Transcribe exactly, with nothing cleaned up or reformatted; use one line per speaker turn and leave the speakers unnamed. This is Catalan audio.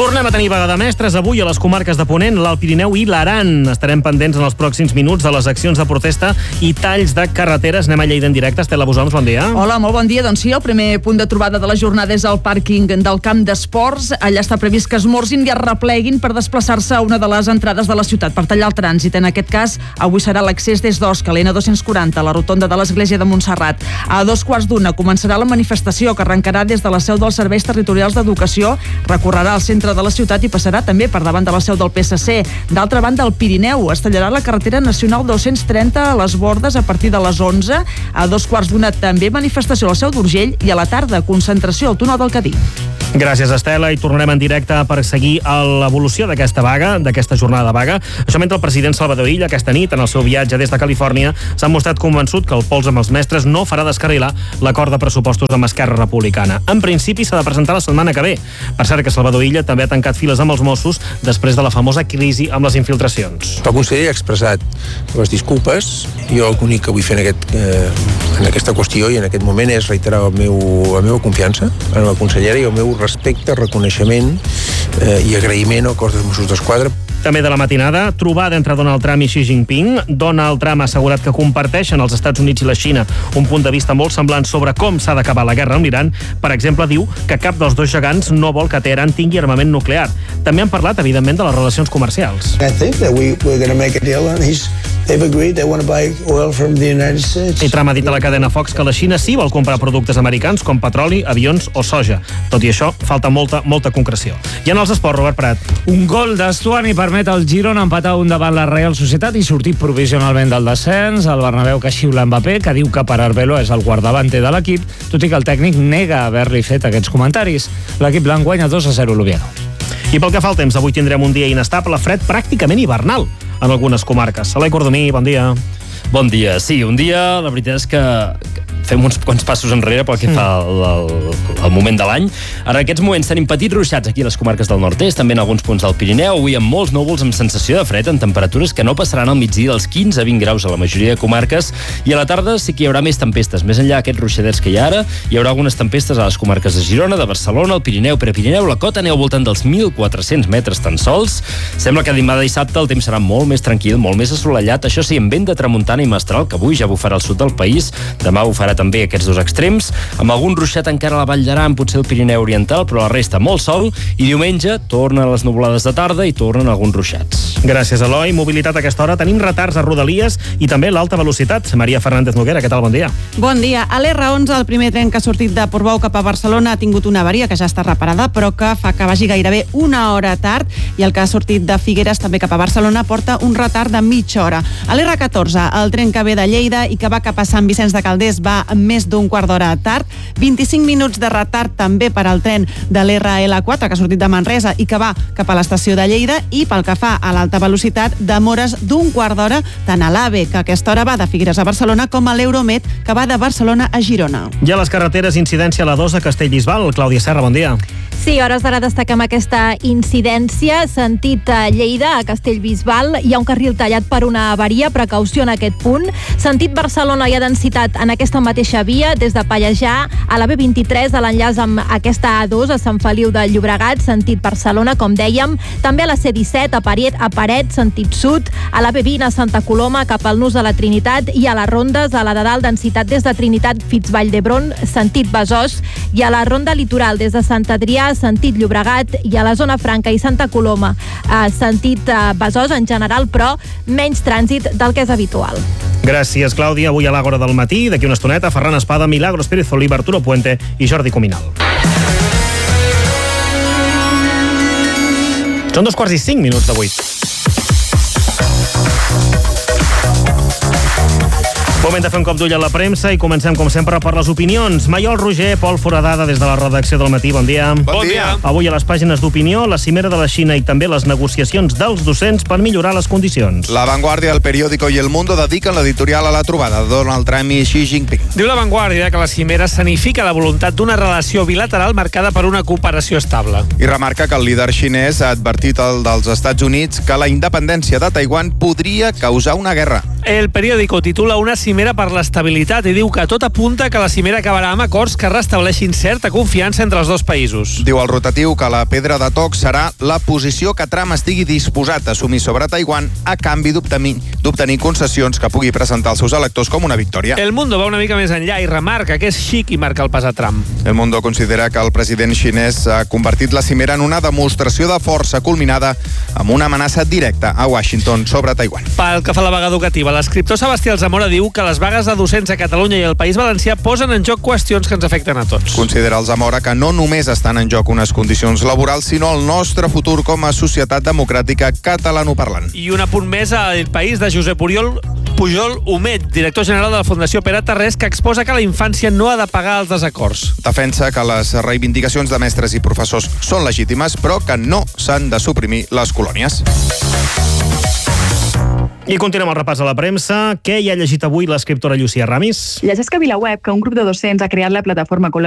Tornem a tenir vaga de mestres avui a les comarques de Ponent, l'Alt Pirineu i l'Aran. Estarem pendents en els pròxims minuts de les accions de protesta i talls de carreteres. Anem a Lleida en directe. Estela Busons, bon dia.
Hola, molt bon dia. Doncs sí, el primer punt de trobada de la jornada és al pàrquing del camp d'esports. Allà està previst que esmorzin i es repleguin per desplaçar-se a una de les entrades de la ciutat per tallar el trànsit. En aquest cas, avui serà l'accés des d'Osca, l'N dos-cents quaranta, a la rotonda de l'església de Montserrat. A dos quarts d'una començarà la manifestació que arrencarà des de la seu dels serveis territorials d'educació, recorrerà al centre de la ciutat i passarà també per davant de la seu del P S C. D'altra banda, al Pirineu es tallarà la carretera nacional dos-cents trenta a les Bordes a partir de les onze. A dos quarts d'una també manifestació a la seu d'Urgell i a la tarda concentració al túnel del Cadí.
Gràcies, Estela, i tornarem en directe per seguir l'evolució d'aquesta vaga, d'aquesta jornada de vaga. Això mentre el president Salvador Illa, aquesta nit, en el seu viatge des de Califòrnia, s'ha mostrat convençut que el pols amb els mestres no farà descarrilar l'acord de pressupostos amb Esquerra Republicana. En principi s'ha de presentar la setmana que ve. Per cert, que Salvador Illa també ha tancat files amb els Mossos després de la famosa crisi amb les infiltracions.
El conseller ha expressat les disculpes. Jo l'únic que vull fer en, aquest, eh, en aquesta qüestió i en aquest moment és reiterar el meu, la meva confiança en la consellera i el meu respecte, reconeixement eh, i agraïment al cos dels Mossos d'Esquadra.
També de la matinada, trobada entre Donald Trump i Xi Jinping. Donald Trump ha assegurat que comparteixen els Estats Units i la Xina un punt de vista molt semblant sobre com s'ha d'acabar la guerra amb l'Iran. Per exemple, diu que cap dels dos gegants no vol que Teheran tingui armament nuclear. També han parlat, evidentment, de les relacions comercials.
I think that we, we're going to make a deal and he's they've agreed they want to buy oil from the United States.
I Trump ha dit a la cadena Fox que la Xina sí vol comprar productes americans com petroli, avions o soja. Tot i això, falta molta, molta concreció. I en els esports, Robert Prat.
Un gol d'Estuani permet al Girona empatar un davant la Real Societat i sortir provisionalment del descens. El Bernabéu que xiula Mbappé, que diu que per Arbeloa és el guardavanter de l'equip, tot i que el tècnic nega haver-li fet aquests comentaris. L'equip blanc guanya dos a zero l'Oviedo.
I pel que fa al temps, avui tindrem un dia inestable, fred pràcticament hivernal en algunes comarques. Alai Cordomí, bon dia.
Bon dia. Sí, un dia, la veritat és que fem uns quants passos enrere pel que fa al, al, al moment de l'any. Ara, en aquests moments tenim petits ruixats aquí a les comarques del nord-est, també en alguns punts del Pirineu, avui amb molts núvols amb sensació de fred, en temperatures que no passaran al migdia dels quinze a vint graus a la majoria de comarques, i a la tarda sí que hi haurà més tempestes. Més enllà d'aquests ruixadets que hi ha ara, hi haurà algunes tempestes a les comarques de Girona, de Barcelona, el Pirineu, Prepirineu, la cota aneu al voltant dels mil quatre-cents metres tan sols. Sembla que demà de dissabte el temps serà molt més tranquil, molt més assolellat, això sí, amb vent de tramuntana i mestral, que avui ja bufarà al sud del país, demà bufarà també aquests dos extrems, amb algun ruixat encara a la Vall d'Aran, potser el Pirineu Oriental, però la resta molt sol, i diumenge tornen les nuvolades de tarda i tornen alguns ruixats.
Gràcies, Eloi. Mobilitat a aquesta hora. Tenim retards a Rodalies i també l'alta velocitat. Maria Fernández Noguera, què tal? Bon dia.
Bon dia. A l'R onze, el primer tren que ha sortit de Portbou cap a Barcelona ha tingut una avaria que ja està reparada, però que fa que vagi gairebé una hora tard, i el que ha sortit de Figueres també cap a Barcelona porta un retard de mitja hora. A l'R catorze, el tren que ve de Lleida i que va cap a Sant Vicenç de Calders va més d'un quart d'hora tard, vint-i-cinc minuts de retard també per al tren de l'R L quatre que ha sortit de Manresa i que va cap a l'estació de Lleida, i pel que fa a l'alta velocitat, demores d'un quart d'hora tant a l'AVE, que a aquesta hora va de Figueres a Barcelona, com a l'Euromed, que va de Barcelona a Girona.
I a les carreteres, incidència a la dos a Castellbisbal. Clàudia Serra, bon dia.
Sí, a hores d'ara destaquem aquesta incidència. Sentit a Lleida, a Castellbisbal, hi ha un carril tallat per una avaria, precaució en aquest punt. Sentit Barcelona, hi ha densitat en aquesta mateixa via, des de Pallejà a la B vint-i-tres, a l'enllaç amb aquesta A dos, a Sant Feliu de Llobregat, sentit Barcelona, com dèiem. També a la C disset, a Paret, a Paret, sentit sud, a la B vint, a Santa Coloma, cap al Nus de la Trinitat, i a les rondes, a la de dalt, densitat des de Trinitat fins Vall d'Hebron, sentit Besòs, i a la ronda litoral, des de Sant Adrià, sentit Llobregat, i a la zona franca i Santa Coloma, eh, sentit eh, Besòs en general, però menys trànsit del que és habitual.
Gràcies, Clàudia. Avui a l'Àgora del matí, d'aquí una estoneta, Ferran Espada, Milagros Pérez Oliva, Arturo Puente i Jordi Cuminal. Són dos quarts i cinc minuts de vuit. Moment de fer un cop d'ull a la premsa i comencem, com sempre, per les opinions. Maiol Roger, Pol Foradada, des de la redacció del Matí. Bon dia.
Bon dia.
Avui a les pàgines d'opinió, la cimera de la Xina i també les negociacions dels docents per millorar les condicions.
La Vanguardia, El Periódico i El Mundo dediquen l'editorial a la trobada de Donald Trump i Xi Jinping.
Diu la Vanguardia que la cimera escenifica la voluntat d'una relació bilateral marcada per una cooperació estable.
I remarca que el líder xinès ha advertit al dels Estats Units que la independència de Taiwan podria causar una guerra.
El periòdico titula una cimera per l'estabilitat i diu que tot apunta que la cimera acabarà amb acords que restableixin certa confiança entre els dos països.
Diu el rotatiu que la pedra de toc serà la posició que Trump estigui disposat a assumir sobre Taiwan a canvi d'obtenir concessions que pugui presentar als seus electors com una victòria.
El Mundo va una mica més enllà i remarca que és xic i marca el pas a Trump.
El Mundo considera que el president xinès ha convertit la cimera en una demostració de força culminada amb una amenaça directa a Washington sobre Taiwan.
Pel que fa a la vaga educativa, l'escriptor Sebastià Alzamora diu que les vagues de docents a Catalunya i el País Valencià posen en joc qüestions que ens afecten a tots.
Considera Alzamora que no només estan en joc unes condicions laborals, sinó el nostre futur com a societat democràtica catalanoparlant.
I un apunt més al País de Josep Oriol Pujol Humet, director general de la Fundació Pere Tarrés, que exposa que la infància no ha de pagar els desacords.
Defensa que les reivindicacions de mestres i professors són legítimes, però que no s'han de suprimir les colònies.
I continuem el repàs a la premsa. Què hi ha llegit avui l'escriptora Llucia Ramis?
Llegeix que a VilaWeb que un grup de docents ha creat la plataforma